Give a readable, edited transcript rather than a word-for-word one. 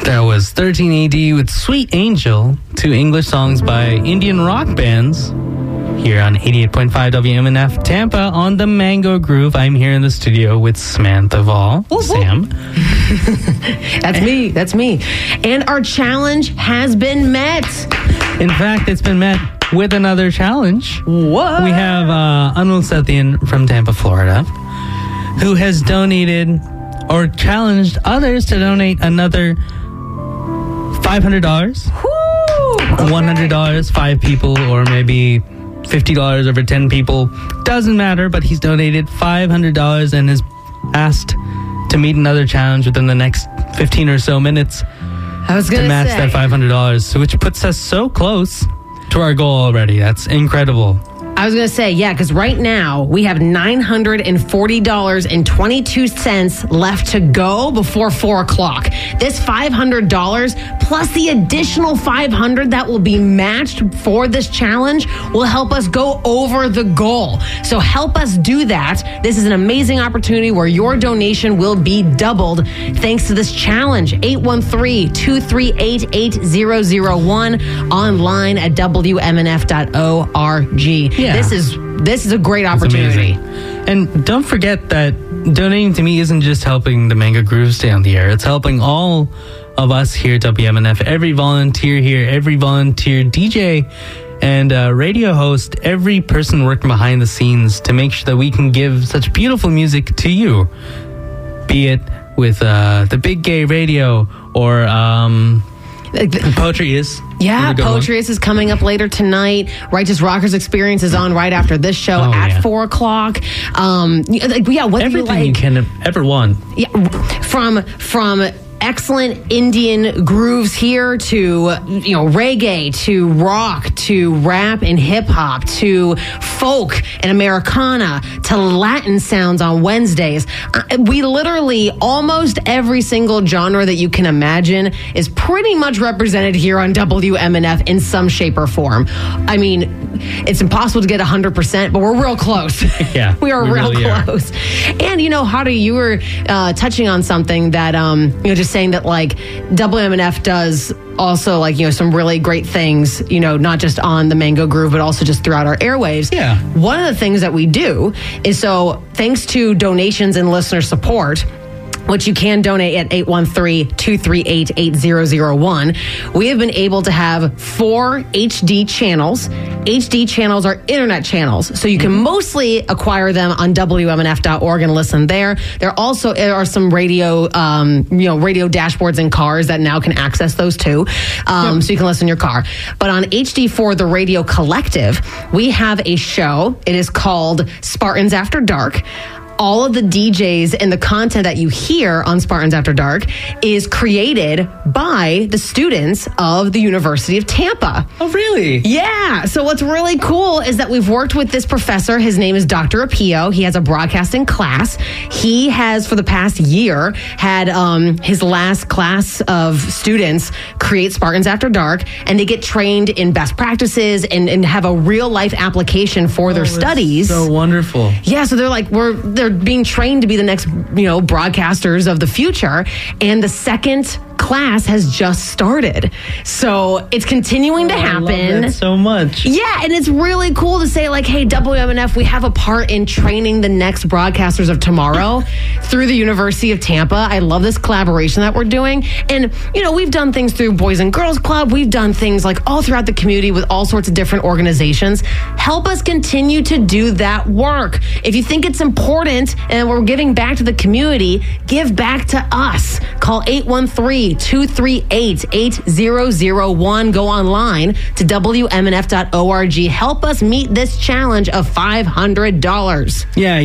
That was 13 AD with Sweet Angel, two English songs by Indian rock bands here on 88.5 WMNF Tampa on the Mango Groove. I'm here in the studio with Samantha Vall. Sam. That's me. And our challenge has been met. In fact, it's been met with another challenge. What? We have Anul Satyan from Tampa, Florida, who has donated or challenged others to donate another $500, $100, 5 people, or maybe $50 over 10 people. Doesn't matter, but he's donated $500 and is asked to meet another challenge within the next 15 or so minutes to match that $500, so which puts us so close to our goal already. That's incredible. I was going to say, yeah, because right now we have $940.22 left to go before 4 o'clock. This $500 plus the additional $500 that will be matched for this challenge will help us go over the goal. So help us do that. This is an amazing opportunity where your donation will be doubled thanks to this challenge. 813-238-8001, online at WMNF.org. Yeah. This is a great opportunity. And don't forget that donating to me isn't just helping the Mango Groove stay on the air. It's helping all of us here at WMNF. Every volunteer here, every volunteer DJ and radio host, every person working behind the scenes to make sure that we can give such beautiful music to you. Be it with the Big Gay Radio or Poetry Is. Yeah, Poetry Is coming up later tonight. Righteous Rockers Experience is on right after this show at 4 o'clock. What everything you can ever want. Yeah, from excellent Indian grooves here to reggae, to rock, to rap and hip hop, to folk and Americana, to Latin sounds on Wednesdays. We literally, almost every single genre that you can imagine is pretty much represented here on WMNF in some shape or form. I mean, it's impossible to get 100%, but we're real close. Yeah, we are real close. And Hadi, you were touching on something that just saying that like WMNF does also some really great things, not just on the Mango Groove, but also just throughout our airwaves. Yeah. One of the things that we do is, so thanks to donations and listener support, which you can donate at 813-238-8001. We have been able to have 4 HD channels. HD channels are internet channels, so you can mostly acquire them on WMNF.org and listen there. There also are some radio, radio dashboards in cars that now can access those too, so you can listen in your car. But on HD4, the Radio Collective, we have a show. It is called Spartans After Dark. All of the DJs and the content that you hear on Spartans After Dark is created by the students of the University of Tampa. Oh, really? Yeah. So what's really cool is that we've worked with this professor. His name is Dr. Apio. He has a broadcasting class. He has, for the past year, had his last class of students create Spartans After Dark, and they get trained in best practices and have a real life application for their studies. So wonderful. Yeah. So they're being trained to be the next, broadcasters of the future. And the second class has just started. So it's continuing to happen. I love that so much. Yeah, and it's really cool to say hey, WMNF, we have a part in training the next broadcasters of tomorrow through the University of Tampa. I love this collaboration that we're doing. And, we've done things through Boys and Girls Club. We've done things all throughout the community with all sorts of different organizations. Help us continue to do that work. If you think it's important and we're giving back to the community, give back to us. Call 813-238-8001. Go online to WMNF.org. Help us meet this challenge of $500. Yeah.